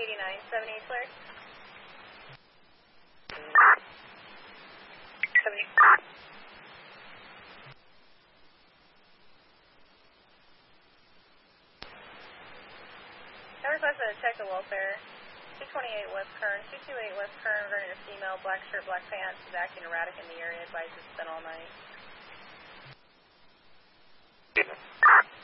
289, 78 cleared. 70. I requested a check of welfare. 228 West Kern, 228 West Kern, regarding a female, black shirt, black pants, is acting erratic in the area, advised to spend all night.